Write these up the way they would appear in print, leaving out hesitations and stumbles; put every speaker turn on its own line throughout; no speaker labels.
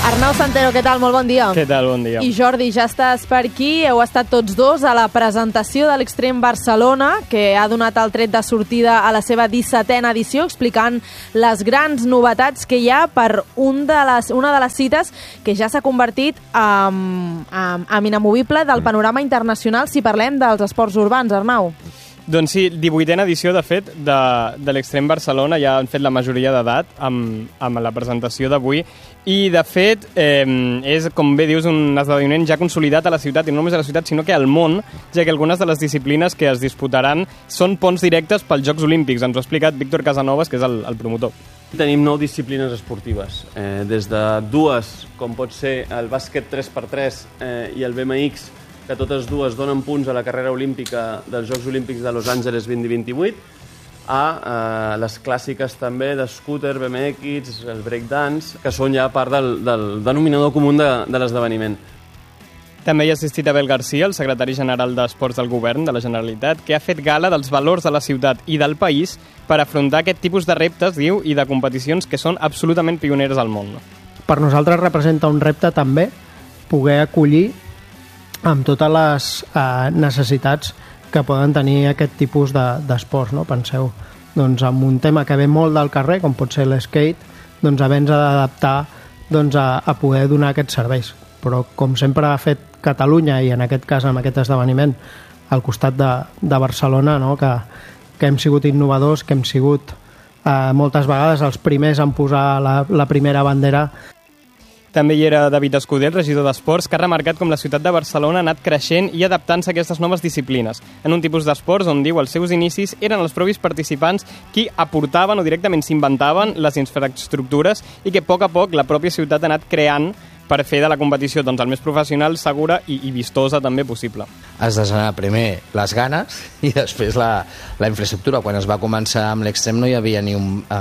Arnau Santero, què tal? Molt bon dia.
Què tal? Bon dia.
I Jordi, ja estàs per aquí. Heu estat tots dos a la presentació de l'Extrem Barcelona, que ha donat el tret de sortida a la seva 17a edició, explicant les grans novetats que hi ha per una de les cites que ja s'ha convertit en inamovible del panorama internacional si parlem dels esports urbans, Arnau.
Doncs sí, 18a edició, de fet, de l'Extrem Barcelona. Ja han fet la majoria d'edat amb la presentació d'avui. I, de fet, és, com bé dius, un esdeveniment ja consolidat a la ciutat, i no només a la ciutat, sinó que al món, ja que algunes de les disciplines que es disputaran són ponts directes pels Jocs Olímpics. Ens ho ha explicat Víctor Casanovas, que és el promotor.
Tenim 9 disciplines esportives, des de dues, com pot ser el bàsquet 3x3 i el BMX, que totes dues donen punts a la carrera olímpica dels Jocs Olímpics de Los Angeles 2028, a les clàssiques també d'escúter, BMX, el breakdance, que són ja part del denominador comú de l'esdeveniment.
També hi ha assistit Abel García, el secretari general d'Esports del Govern de la Generalitat, que ha fet gala dels valors de la ciutat i del país per afrontar aquest tipus de reptes, diu, i de competicions que són absolutament pioneres al món.
Per nosaltres representa un repte també poder acollir amb totes les necessitats que poden tenir aquest tipus d'esports, no? Penseu, doncs, amb un tema que ve molt del carrer, com pot ser l'skate, doncs havent-nos d'adaptar doncs, a poder donar aquests serveis. Però, com sempre ha fet Catalunya, i en aquest cas, amb aquest esdeveniment, al costat de Barcelona, no? que hem sigut innovadors, que hem sigut moltes vegades els primers en posar la primera bandera.
També hi era David Escudé, el regidor d'Esports, que ha remarcat com la ciutat de Barcelona ha anat creixent i adaptant-se a aquestes noves disciplines, en un tipus d'esports on, diu, els seus inicis eren els propis participants qui aportaven o directament s'inventaven les infraestructures i que a poc la pròpia ciutat ha anat creant per fer de la competició el més professional, segura i vistosa també possible.
Has de generar primer les ganes i després la infraestructura. Quan es va començar amb l'Extrem no hi havia ni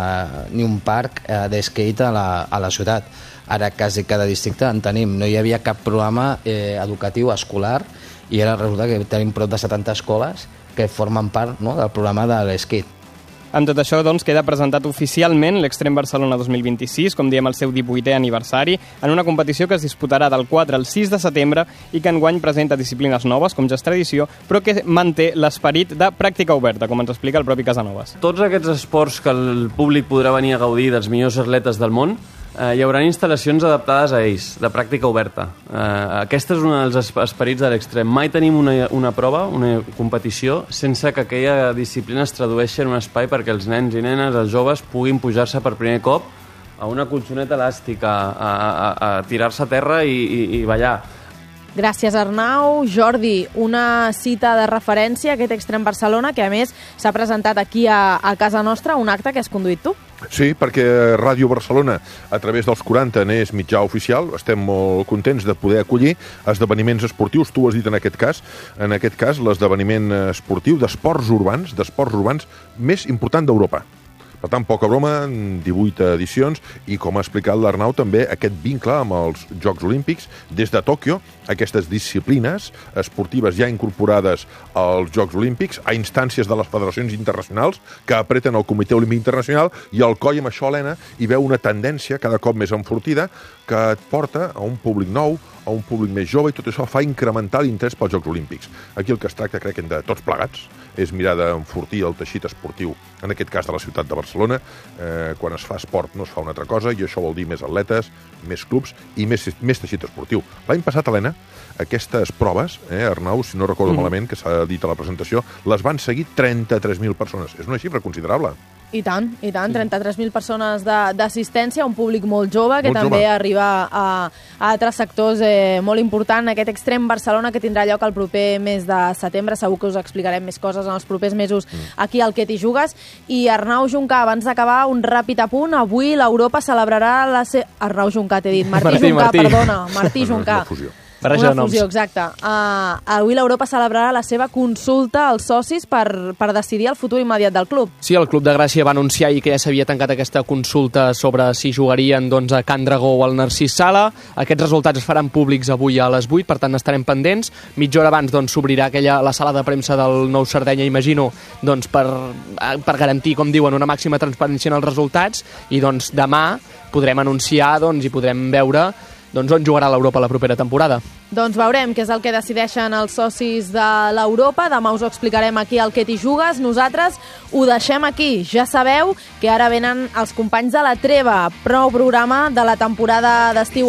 un parc d'skate a la ciutat. Ara quasi cada districte en tenim. No hi havia cap programa educatiu escolar i ara resulta que tenim prop de 70 escoles que formen part, no, del programa de l'skate.
Amb tot això, doncs, queda presentat oficialment l'Extrem Barcelona 2026, com diem el seu 18è aniversari, en una competició que es disputarà del 4 al 6 de setembre i que enguany presenta disciplines noves, com ja és tradició, però que manté l'esperit de pràctica oberta, com ens explica el propi Casanovas.
Tots aquests esports que el públic podrà venir a gaudir dels millors atletes del món, hi haurà instal·lacions adaptades a ells, de pràctica oberta. Aquesta és una dels esperits de l'Extrem. Mai tenim una prova, una competició, sense que aquella disciplina es tradueixi en un espai perquè els nens i nenes, els joves, puguin pujar-se per primer cop a una colxoneta elàstica, a tirar-se a terra i ballar.
Gràcies, Arnau. Jordi, una cita de referència, aquest Extrem Barcelona, que a més s'ha presentat aquí a casa nostra, un acte que has conduït tu.
Sí, perquè Ràdio Barcelona, a través dels 40, n'és mitjà oficial. Estem molt contents de poder acollir esdeveniments esportius. Tu ho has dit en aquest cas l'esdeveniment esportiu d'esports urbans més important d'Europa. Per tant, poca broma, 18 edicions, i com ha explicat l'Arnau també, aquest vincle amb els Jocs Olímpics des de Tòquio, aquestes disciplines esportives ja incorporades als Jocs Olímpics, a instàncies de les federacions internacionals que apreten el Comitè Olímpic Internacional, i el COI amb això, Helena, hi veu una tendència cada cop més enfortida que et porta a un públic nou, a un públic més jove, i tot això fa incrementar l'interès pels Jocs Olímpics. Aquí el que es tracta, crec que de tots plegats, és mirar d'enfortir el teixit esportiu, en aquest cas de la ciutat de Barcelona. Quan es fa esport no es fa una altra cosa, i això vol dir més atletes, més clubs i més teixit esportiu. L'any passat, Helena, aquestes proves, Arnau, si no recordo malament, que s'ha dit a la presentació, les van seguir 33.000 persones. És una xifra considerable.
I tant, 33.000 persones d'assistència, un públic molt jove, que també arriba a altres sectors molt importants. Aquest Extrem Barcelona, que tindrà lloc el proper mes de setembre, segur que us explicarem més coses en els propers mesos aquí al Que t'hi jugues. I Arnau Juncà, abans d'acabar, un ràpid apunt. Avui l'Europa celebrarà Arnau Juncà, t'he dit. Martí Juncà. Una fusió, exacte. Avui l'Europa celebrarà la seva consulta als socis per decidir el futur immediat del club.
Sí, el Club de Gràcia va anunciar ahir que ja s'havia tancat aquesta consulta sobre si jugarien a Can Dragó o al Narcís Sala. Aquests resultats es faran públics avui a les 8, per tant estarem pendents. Mitja hora abans s'obrirà la sala de premsa del Nou Sardenya, imagino, per garantir, com diuen, una màxima transparència en els resultats, i demà podrem anunciar i podrem veure doncs on jugarà l'Europa la propera temporada.
Doncs veurem què és el que decideixen els socis de l'Europa. Demà us ho explicarem aquí al Que t'hi jugues. Nosaltres ho deixem aquí. Ja sabeu que ara venen els companys de la treva, prou programa de la temporada d'estiu